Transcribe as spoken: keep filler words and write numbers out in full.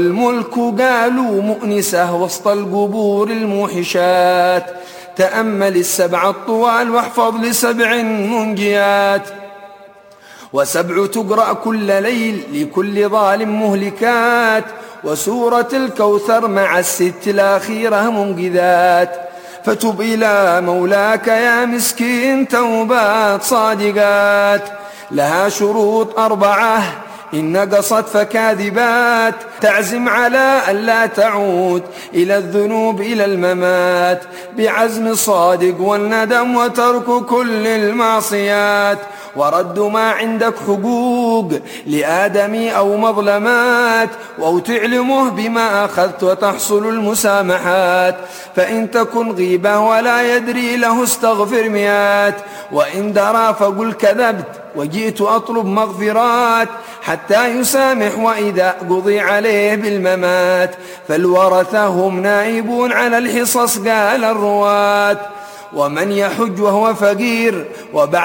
الملك قالوا مؤنسة وسط القبور الموحشات، تأمل السبع الطوال واحفظ لسبع منجيات، وسبع تقرأ كل ليل لكل ظالم مهلكات، وسورة الكوثر مع الست الأخيرة منقذات. فتب إلى مولاك يا مسكين توبات صادقات، لها شروط أربعة إن نقصت فكاذبات، تعزم على ألا تعود إلى الذنوب إلى الممات بعزم صادق والندم وترك كل المعصيات، ورد ما عندك حقوق لآدمي أو مظلمات، أو تعلمه بما أخذت وتحصل المسامحات. فإن تكن غيبة ولا يدري له استغفر مئات، وإن درى فقل كذبت وجئت أطلب مغفرات حتى يسامح وإذا قضي عليه بالممات. فالورثة هم نائبون على الحصص قال الرواة، ومن يحج وهو فقير وبعد